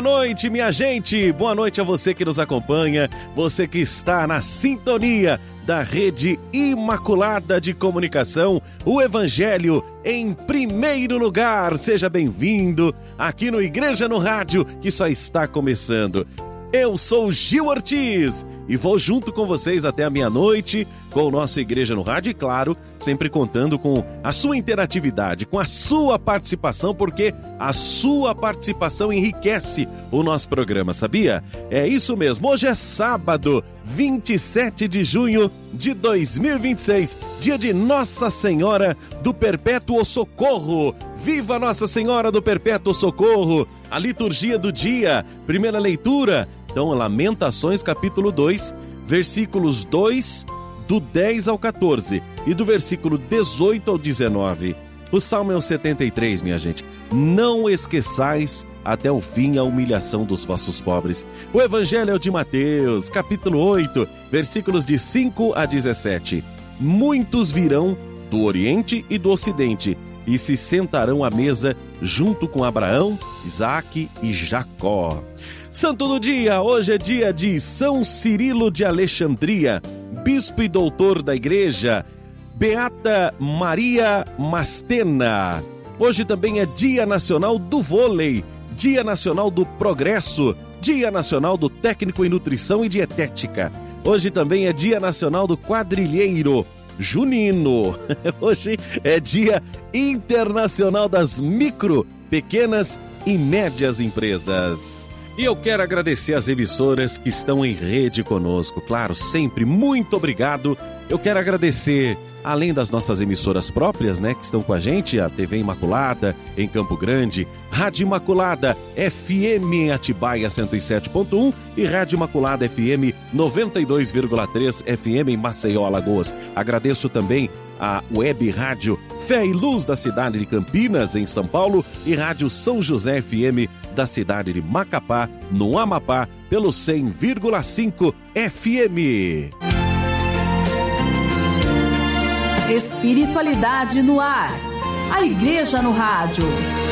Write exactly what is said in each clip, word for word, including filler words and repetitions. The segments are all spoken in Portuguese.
boa noite, minha gente. Boa noite a você que nos acompanha, você que está na sintonia da Rede Imaculada de Comunicação, o Evangelho em primeiro lugar. Seja bem-vindo aqui no Igreja no Rádio, que só está começando. Eu sou Gil Ortiz e vou junto com vocês até a meia-noite com o nosso Igreja no Rádio e, claro, sempre contando com a sua interatividade, com a sua participação, porque a sua participação enriquece o nosso programa, sabia? É isso mesmo, hoje é sábado, vinte e sete de junho de dois mil e vinte e seis, dia de Nossa Senhora do Perpétuo Socorro. Viva Nossa Senhora do Perpétuo Socorro! A liturgia do dia, primeira leitura, então Lamentações capítulo dois, versículos dois, do dez ao quatorze e do versículo dezoito ao dezenove. O Salmo é o setenta e três, minha gente. Não esqueçais até o fim a humilhação dos vossos pobres. O Evangelho é o de Mateus, capítulo oito, versículos de cinco a dezessete. Muitos virão do Oriente e do Ocidente e se sentarão à mesa junto com Abraão, Isaque e Jacó. Santo do dia, hoje é dia de São Cirilo de Alexandria, bispo e doutor da igreja, Beata Maria Mastena. Hoje também é Dia Nacional do Vôlei, Dia Nacional do Progresso, Dia Nacional do Técnico em Nutrição e Dietética. Hoje também é Dia Nacional do Quadrilheiro Junino. Hoje é Dia Internacional das Micro, Pequenas e Médias Empresas. E eu quero agradecer as emissoras que estão em rede conosco. Claro, sempre muito obrigado. Eu quero agradecer, além das nossas emissoras próprias, né, que estão com a gente, a T V Imaculada em Campo Grande, Rádio Imaculada F M em Atibaia cento e sete ponto um e Rádio Imaculada F M noventa e dois vírgula três F M em Maceió, Alagoas. Agradeço também a Web Rádio Fé e Luz da cidade de Campinas, em São Paulo, e Rádio São José F M da cidade de Macapá, no Amapá, pelo cem vírgula cinco F M. Espiritualidade no ar. A Igreja no Rádio.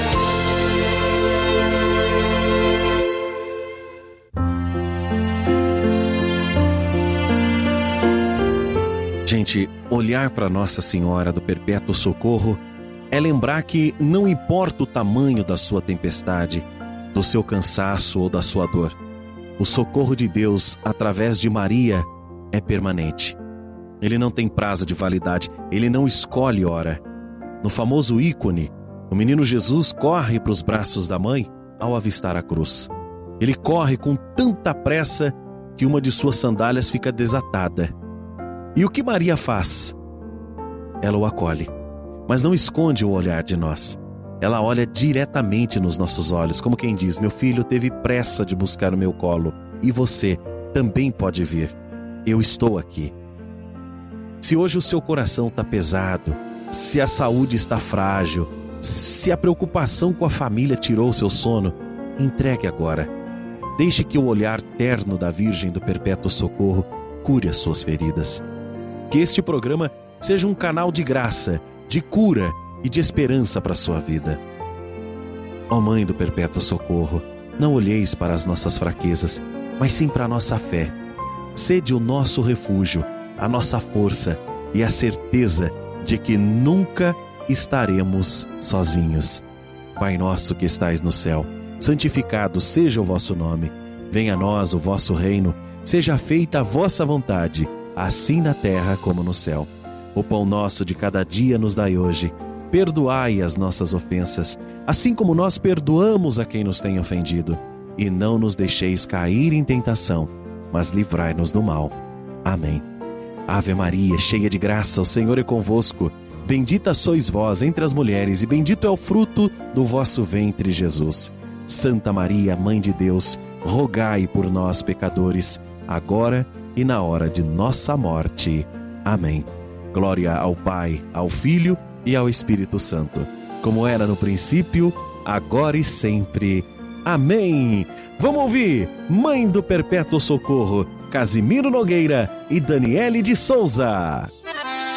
Gente, olhar para Nossa Senhora do Perpétuo Socorro é lembrar que não importa o tamanho da sua tempestade, do seu cansaço ou da sua dor, o socorro de Deus através de Maria é permanente. Ele não tem prazo de validade, ele não escolhe hora. No famoso ícone, o menino Jesus corre para os braços da mãe ao avistar a cruz. Ele corre com tanta pressa que uma de suas sandálias fica desatada. E o que Maria faz? Ela o acolhe, mas não esconde o olhar de nós. Ela olha diretamente nos nossos olhos, como quem diz: meu filho teve pressa de buscar o meu colo, e você também pode vir. Eu estou aqui. Se hoje o seu coração está pesado, se a saúde está frágil, se a preocupação com a família tirou o seu sono, entregue agora. Deixe que o olhar terno da Virgem do Perpétuo Socorro cure as suas feridas. Que este programa seja um canal de graça, de cura e de esperança para a sua vida. Ó Mãe do Perpétuo Socorro, não olheis para as nossas fraquezas, mas sim para a nossa fé. Sede o nosso refúgio, a nossa força e a certeza de que nunca estaremos sozinhos. Pai nosso que estais no céu, santificado seja o vosso nome. Venha a nós o vosso reino, seja feita a vossa vontade, assim na terra como no céu. O pão nosso de cada dia nos dai hoje. Perdoai as nossas ofensas, assim como nós perdoamos a quem nos tem ofendido. E não nos deixeis cair em tentação, mas livrai-nos do mal. Amém. Ave Maria, cheia de graça, o Senhor é convosco. Bendita sois vós entre as mulheres, e bendito é o fruto do vosso ventre, Jesus. Santa Maria, Mãe de Deus, rogai por nós, pecadores, agora e na hora de nossa morte. Amém. Glória ao Pai, ao Filho e ao Espírito Santo, como era no princípio, agora e sempre. Amém. Vamos ouvir Mãe do Perpétuo Socorro, Casimiro Nogueira e Daniele de Souza.